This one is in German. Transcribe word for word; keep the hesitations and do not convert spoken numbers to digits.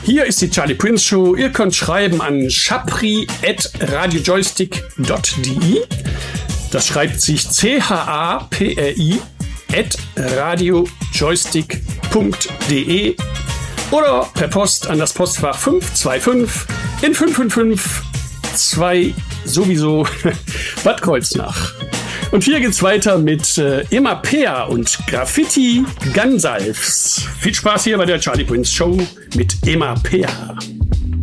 Hier ist die Charlie Prince Show. Ihr könnt schreiben an chapri at radiojoystick punkt de. Das schreibt sich C H A P R I at radiojoystick punkt de oder per Post an das Postfach fünf zwei fünf in fünf fünf fünf zwei sowieso Bad Kreuznach. Und hier geht's weiter mit äh, Emma Peer und Graffiti Gansalfs. Viel Spaß hier bei der Charlie Prince Show mit Emma Peer.